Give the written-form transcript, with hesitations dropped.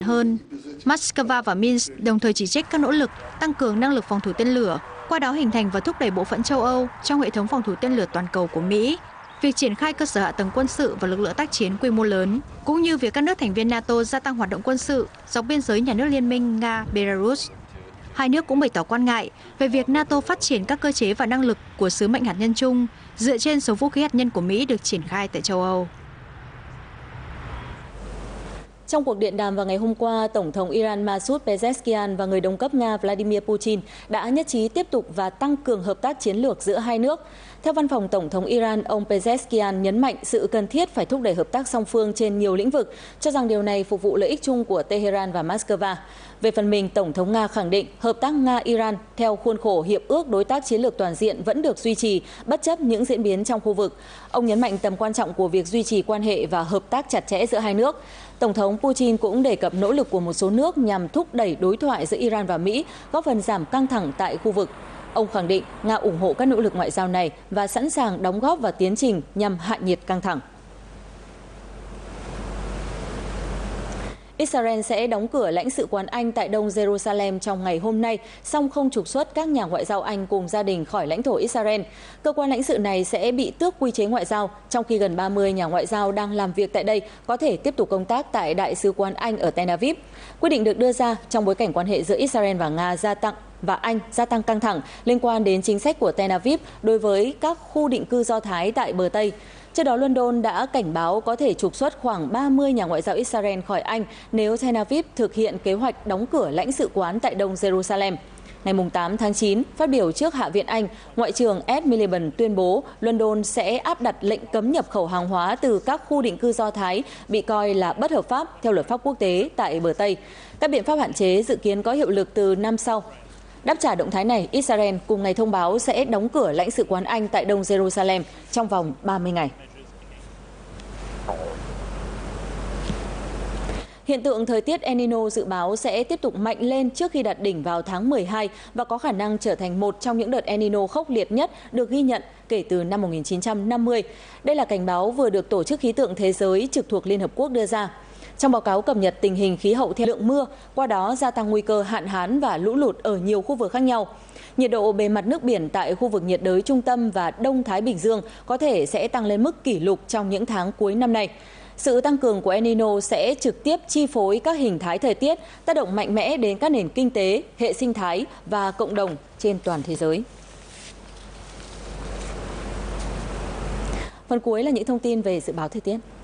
hơn. Moscow và Minsk đồng thời chỉ trích các nỗ lực tăng cường năng lực phòng thủ tên lửa, qua đó hình thành và thúc đẩy bộ phận châu Âu trong hệ thống phòng thủ tên lửa toàn cầu của Mỹ. Việc triển khai cơ sở hạ tầng quân sự và lực lượng tác chiến quy mô lớn, cũng như việc các nước thành viên NATO gia tăng hoạt động quân sự dọc biên giới nhà nước liên minh Nga-Belarus. Hai nước cũng bày tỏ quan ngại về việc NATO phát triển các cơ chế và năng lực của sứ mệnh hạt nhân chung dựa trên số vũ khí hạt nhân của Mỹ được triển khai tại châu Âu. Trong cuộc điện đàm vào ngày hôm qua, Tổng thống Iran Masoud Pezeshkian và người đồng cấp Nga Vladimir Putin đã nhất trí tiếp tục và tăng cường hợp tác chiến lược giữa hai nước. Theo văn phòng Tổng thống Iran, ông Pezeshkian nhấn mạnh sự cần thiết phải thúc đẩy hợp tác song phương trên nhiều lĩnh vực, cho rằng điều này phục vụ lợi ích chung của Tehran và Moscow. Về phần mình, Tổng thống Nga khẳng định hợp tác Nga-Iran theo khuôn khổ Hiệp ước Đối tác Chiến lược Toàn diện vẫn được duy trì, bất chấp những diễn biến trong khu vực. Ông nhấn mạnh tầm quan trọng của việc duy trì quan hệ và hợp tác chặt chẽ giữa hai nước. Tổng thống Putin cũng đề cập nỗ lực của một số nước nhằm thúc đẩy đối thoại giữa Iran và Mỹ, góp phần giảm căng thẳng tại khu vực. Ông khẳng định Nga ủng hộ các nỗ lực ngoại giao này và sẵn sàng đóng góp vào tiến trình nhằm hạ nhiệt căng thẳng. Israel sẽ đóng cửa lãnh sự quán Anh tại Đông Jerusalem trong ngày hôm nay, song không trục xuất các nhà ngoại giao Anh cùng gia đình khỏi lãnh thổ Israel. Cơ quan lãnh sự này sẽ bị tước quy chế ngoại giao, trong khi gần 30 nhà ngoại giao đang làm việc tại đây có thể tiếp tục công tác tại Đại sứ quán Anh ở Tel Aviv. Quyết định được đưa ra trong bối cảnh quan hệ giữa Israel và Nga Anh gia tăng căng thẳng liên quan đến chính sách của Tel Aviv đối với các khu định cư Do Thái tại bờ Tây. Trước đó, London đã cảnh báo có thể trục xuất khoảng 30 nhà ngoại giao Israel khỏi Anh nếu Tel Aviv thực hiện kế hoạch đóng cửa lãnh sự quán tại Đông Jerusalem. Ngày 8 tháng 9, phát biểu trước Hạ viện Anh, Ngoại trưởng Ed Miliband tuyên bố London sẽ áp đặt lệnh cấm nhập khẩu hàng hóa từ các khu định cư Do Thái bị coi là bất hợp pháp theo luật pháp quốc tế tại bờ Tây. Các biện pháp hạn chế dự kiến có hiệu lực từ năm sau. Đáp trả động thái này, Israel cùng ngày thông báo sẽ đóng cửa lãnh sự quán Anh tại Đông Jerusalem trong vòng 30 ngày. Hiện tượng thời tiết El Nino dự báo sẽ tiếp tục mạnh lên trước khi đạt đỉnh vào tháng 12 và có khả năng trở thành một trong những đợt El Nino khốc liệt nhất được ghi nhận kể từ năm 1950. Đây là cảnh báo vừa được Tổ chức Khí tượng Thế giới trực thuộc Liên Hợp Quốc đưa ra. Trong báo cáo cập nhật tình hình khí hậu theo lượng mưa, qua đó gia tăng nguy cơ hạn hán và lũ lụt ở nhiều khu vực khác nhau. Nhiệt độ bề mặt nước biển tại khu vực nhiệt đới Trung Tâm và Đông Thái Bình Dương có thể sẽ tăng lên mức kỷ lục trong những tháng cuối năm nay. Sự tăng cường của El Nino sẽ trực tiếp chi phối các hình thái thời tiết, tác động mạnh mẽ đến các nền kinh tế, hệ sinh thái và cộng đồng trên toàn thế giới. Phần cuối là những thông tin về dự báo thời tiết.